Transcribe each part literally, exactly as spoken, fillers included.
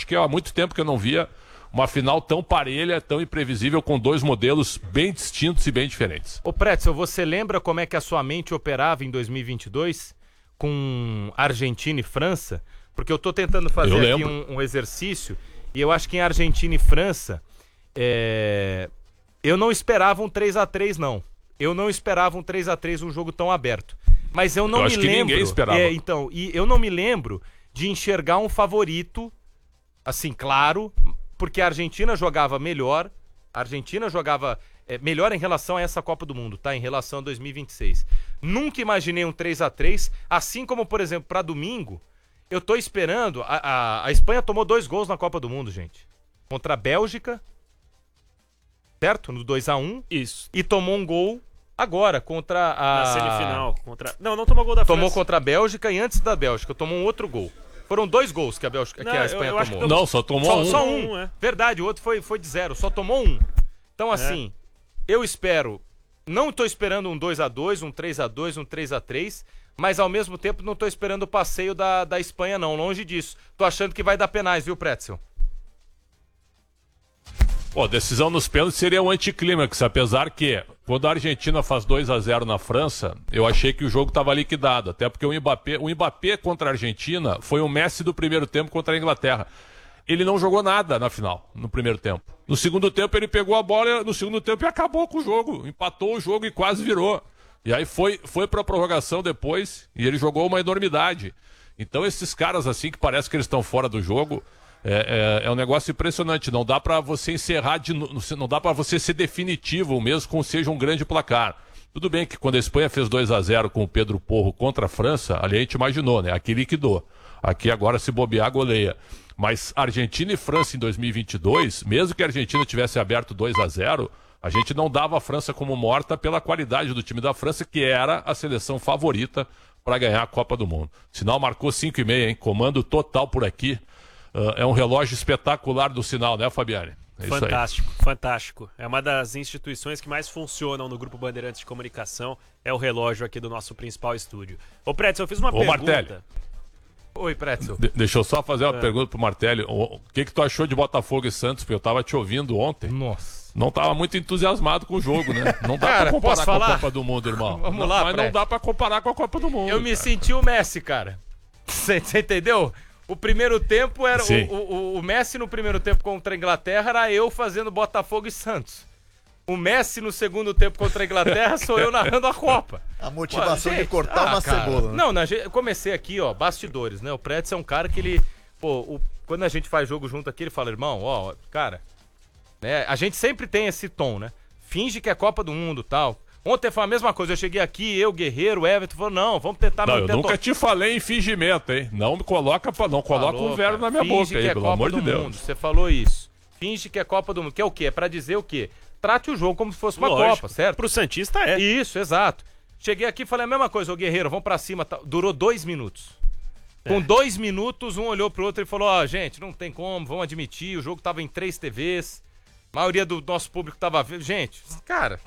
acho que há muito tempo que eu não via uma final tão parelha, tão imprevisível, com dois modelos bem distintos e bem diferentes. Ô Pretzel, você lembra como é que a sua mente operava em dois mil e vinte e dois com Argentina e França? Porque eu tô tentando fazer aqui um, um exercício e eu acho que em Argentina e França é... eu não esperava um três a três, não. Eu não esperava um três a três, um jogo tão aberto. Mas eu não eu me acho que lembro... ninguém esperava. É, então, e eu não me lembro de enxergar um favorito, assim, claro, porque a Argentina jogava melhor, a Argentina jogava é, melhor em relação a essa Copa do Mundo, tá? Em relação a dois mil e vinte e seis. Nunca imaginei um três a três, assim como, por exemplo, para domingo, eu tô esperando... A, a, a Espanha tomou dois gols na Copa do Mundo, gente. Contra a Bélgica, certo? No dois a um. Isso. E tomou um gol agora contra a... Na semifinal. Contra... Não, não tomou gol da França. Tomou contra a Bélgica e antes da Bélgica tomou um outro gol. Foram dois gols que a, Bélgica, não, que a Espanha eu, eu tomou. eu... Não, só tomou só, um. Só um, é. Verdade, o outro foi, foi de zero, só tomou um. Então, assim, é. eu espero... Não estou esperando um dois a dois, um três a dois, um três a três, mas ao mesmo tempo não estou esperando o passeio da, da Espanha, não. Longe disso. Tô achando que vai dar penais, viu, Pretzel? Pô, decisão nos pênaltis seria um anticlímax, apesar que quando a Argentina faz dois a zero na França, eu achei que o jogo estava liquidado, até porque o Mbappé, o Mbappé contra a Argentina foi o Messi do primeiro tempo contra a Inglaterra. Ele não jogou nada na final, no primeiro tempo. No segundo tempo ele pegou a bola, no segundo tempo e acabou com o jogo, empatou o jogo e quase virou. E aí foi, foi para a prorrogação depois e ele jogou uma enormidade. Então esses caras assim que parece que eles estão fora do jogo... É, é, é um negócio impressionante, não dá pra você encerrar, de, não dá pra você ser definitivo, mesmo que seja um grande placar. Tudo bem que quando a Espanha fez dois a zero com o Pedro Porro contra a França, ali a gente imaginou, né? Aqui liquidou. Aqui agora se bobear, goleia. Mas Argentina e França em dois mil e vinte e dois, mesmo que a Argentina tivesse aberto dois a zero, a gente não dava a França como morta pela qualidade do time da França, que era a seleção favorita para ganhar a Copa do Mundo. Sinal marcou cinco e meia, hein? Comando total por aqui. Uh, é um relógio espetacular do Sinal, né, Fabiane? É fantástico, fantástico. É uma das instituições que mais funcionam no Grupo Bandeirantes de Comunicação. É o relógio aqui do nosso principal estúdio. Ô, Pretzel, eu fiz uma Ô, pergunta. Martelli. Oi, Pretzel. De- deixa eu só fazer uma É. pergunta pro Martelli. O, o que que tu achou de Botafogo e Santos? Porque eu tava te ouvindo ontem. Nossa. Não tava muito entusiasmado com o jogo, né? Não dá Cara, pra comparar posso com a falar? Copa do Mundo, irmão. Vamos Não, lá, mas Prete. não dá pra comparar com a Copa do Mundo. Eu me cara. senti o Messi, cara. Você entendeu? O primeiro tempo era... Sim. O, o, o Messi no primeiro tempo contra a Inglaterra era eu fazendo Botafogo e Santos. O Messi no segundo tempo contra a Inglaterra sou eu narrando a Copa. A motivação Pô, de gente, cortar ah, uma cara. cebola. Né? Não, na, eu comecei aqui, ó, bastidores, né? O Pretzel é um cara que ele... Pô, o, quando a gente faz jogo junto aqui, ele fala, irmão, ó, cara... Né, a gente sempre tem esse tom, né? Finge que é Copa do Mundo e tal. Ontem foi a mesma coisa, eu cheguei aqui, eu, Guerreiro, o Everton, falou, não, vamos tentar... Não, eu manter nunca to... te falei em fingimento, hein? Não me coloca, pra- não coloca Falou, um verbo cara. na minha Finge boca aí, que é pelo Copa amor do de Deus. Mundo. Você falou isso. Finge que é Copa do Mundo. Que é o quê? É pra dizer o quê? Trate o jogo como se fosse uma Lógico. Copa, certo? Pro Santista é. Isso, exato. Cheguei aqui e falei a mesma coisa, ô Guerreiro, vamos pra cima. Tá. Durou dois minutos. Com dois minutos, um olhou pro outro e falou, ó, gente, não tem como, vamos admitir, o jogo tava em três T Vs, a maioria do nosso público tava vendo. Gente, cara,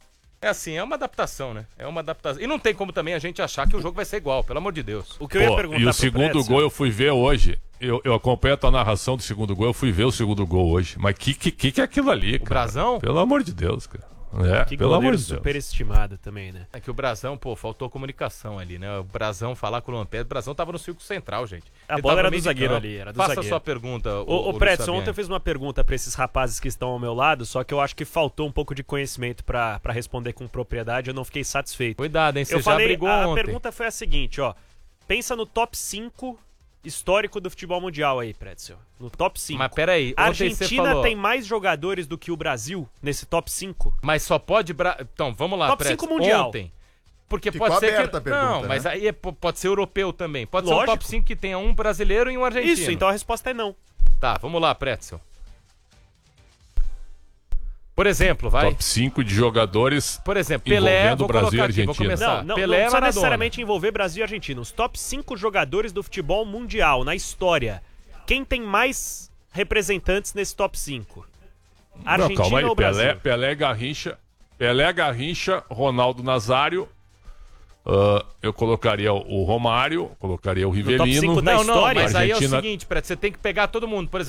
é assim, é uma adaptação, né? É uma adaptação. E não tem como também a gente achar que o jogo vai ser igual, pelo amor de Deus. O que eu ia Pô, perguntar e o pro segundo Pretzel- gol eu fui ver hoje. Eu, eu acompanho a tua narração do segundo gol, eu fui ver o segundo gol hoje. Mas que que, que, que é aquilo ali, cara? Brasão? Pelo amor de Deus, cara. É, Que pelo amor goleiro de Deus. superestimado também, né? É que o Brasão, pô, faltou comunicação ali, né? O Brasão falar com o Lampere, o Brasão tava no círculo central, gente. A Ele bola tava era no meio do de zagueiro campo. ali, era do Faça zagueiro. a sua pergunta, Ô, o, ô Pretzel, ontem eu fiz uma pergunta pra esses rapazes que estão ao meu lado, só que eu acho que faltou um pouco de conhecimento pra pra responder com propriedade, eu não fiquei satisfeito. Cuidado, hein? Você Eu já falei, brigou a ontem. pergunta foi a seguinte, ó. Pensa no top cinco histórico do futebol mundial aí, Pretzel. No top cinco. Mas peraí, A ontem você Argentina falou... tem mais jogadores do que o Brasil nesse top cinco? Mas só pode... Bra... Então, vamos lá, Top Pretzel. cinco mundial. Ontem. Porque Ficou pode ser aberta que... a pergunta, Não, né? mas aí é- p- pode ser europeu também. Pode ser Lógico. um top cinco que tenha um brasileiro e um argentino. Isso, então a resposta é não. Tá, vamos lá, Pretzel. Por exemplo, vai. Top cinco de jogadores Por exemplo, Pelé, envolvendo vou Brasil colocar e aqui, vou Argentina. começar. Não, não, Pelé, não precisa Maradona. necessariamente envolver Brasil e Argentina. Os top cinco jogadores do futebol mundial na história. Quem tem mais representantes nesse top cinco? Argentina Não, calma aí, ou Brasil? Pelé, Pelé, Garrincha, Pelé, Garrincha, Ronaldo Nazário, ah, eu colocaria o Romário, colocaria o top Rivelino. cinco da Não, não, história? mas aí é o Argentina- seguinte, Pretzel, você tem que pegar todo mundo. Por exemplo,